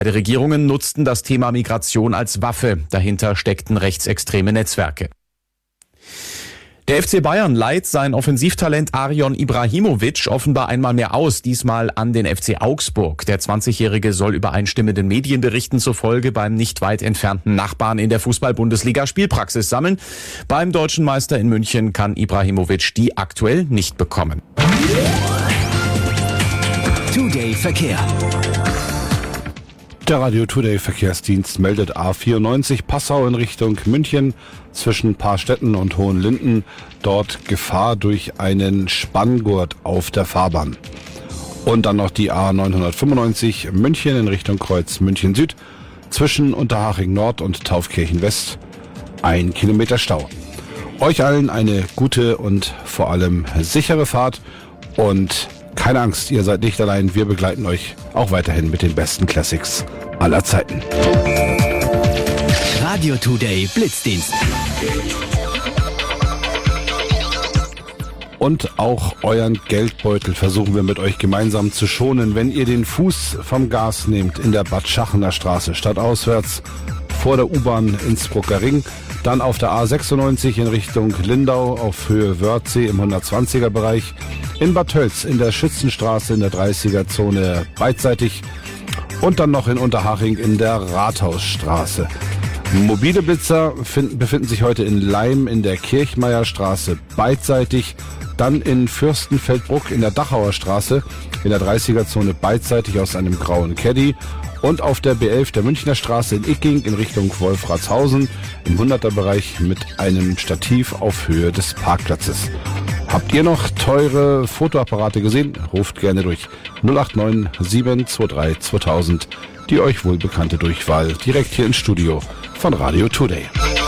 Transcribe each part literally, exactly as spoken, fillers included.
Beide Regierungen nutzten das Thema Migration als Waffe. Dahinter steckten rechtsextreme Netzwerke. Der F C Bayern leiht sein Offensivtalent Arion Ibrahimovic offenbar einmal mehr aus, diesmal an den F C Augsburg. Der zwanzigjährige soll übereinstimmenden Medienberichten zufolge beim nicht weit entfernten Nachbarn in der Fußball-Bundesliga Spielpraxis sammeln. Beim deutschen Meister in München kann Ibrahimovic die aktuell nicht bekommen. Today Verkehr. Der Radio Today Verkehrsdienst meldet A vierundneunzig Passau in Richtung München zwischen Paarstetten und Hohenlinden. Dort Gefahr durch einen Spanngurt auf der Fahrbahn. Und dann noch die A neunhundertfünfundneunzig München in Richtung Kreuz München Süd zwischen Unterhaching Nord und Taufkirchen West. Ein Kilometer Stau. Euch allen eine gute und vor allem sichere Fahrt und keine Angst, ihr seid nicht allein. Wir begleiten euch auch weiterhin mit den besten Classics aller Zeiten. Radio Today Blitzdienst. Und auch euren Geldbeutel versuchen wir mit euch gemeinsam zu schonen. Wenn ihr den Fuß vom Gas nehmt in der Bad Schachener Straße, stadtauswärts vor der U-Bahn Innsbrucker Ring, dann auf der A sechsundneunzig in Richtung Lindau auf Höhe Wörthsee im hundertzwanziger Bereich, in Bad Tölz in der Schützenstraße in der dreißiger Zone beidseitig und dann noch in Unterhaching in der Rathausstraße. Mobile Blitzer finden, befinden sich heute in Leim in der Kirchmeierstraße beidseitig, dann in Fürstenfeldbruck in der Dachauer Straße in der dreißiger Zone beidseitig aus einem grauen Caddy und auf der B elf der Münchner Straße in Icking in Richtung Wolfratshausen im hunderter Bereich mit einem Stativ auf Höhe des Parkplatzes. Habt ihr noch teure Fotoapparate gesehen? Ruft gerne durch null acht neun sieben zwei drei zweitausend, die euch wohlbekannte Durchwahl direkt hier ins Studio von Radio Today.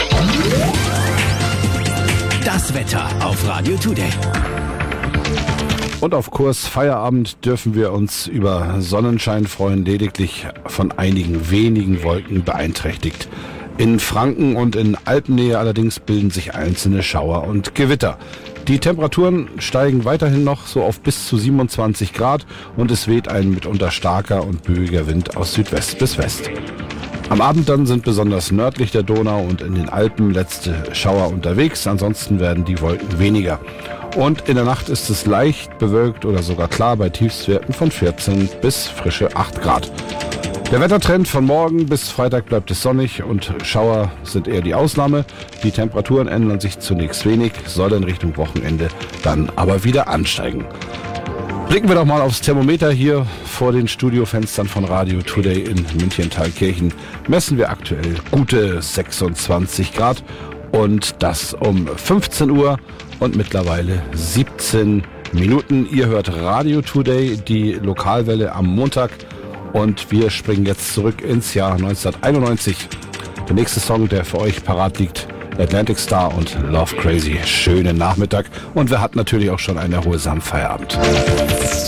Das Wetter auf Radio Today. Und auf Kurs Feierabend dürfen wir uns über Sonnenschein freuen, lediglich von einigen wenigen Wolken beeinträchtigt. In Franken und in Alpennähe allerdings bilden sich einzelne Schauer und Gewitter. Die Temperaturen steigen weiterhin noch so auf bis zu siebenundzwanzig Grad und es weht ein mitunter starker und böiger Wind aus Südwest bis West. Am Abend dann sind besonders nördlich der Donau und in den Alpen letzte Schauer unterwegs, ansonsten werden die Wolken weniger. Und in der Nacht ist es leicht bewölkt oder sogar klar bei Tiefstwerten von vierzehn bis frische acht Grad. Der Wettertrend von morgen bis Freitag bleibt es sonnig und Schauer sind eher die Ausnahme. Die Temperaturen ändern sich zunächst wenig, soll in Richtung Wochenende dann aber wieder ansteigen. Blicken wir doch mal aufs Thermometer hier vor den Studiofenstern von Radio Today in München-Thalkirchen. Messen wir aktuell gute sechsundzwanzig Grad und das um fünfzehn Uhr und mittlerweile siebzehn Minuten. Ihr hört Radio Today, die Lokalwelle am Montag. Und wir springen jetzt zurück ins Jahr neunzehnhunderteinundneunzig. Der nächste Song, der für euch parat liegt, Atlantic Star und Love Crazy. Schönen Nachmittag und wir hatten natürlich auch schon einen erholsamen Feierabend.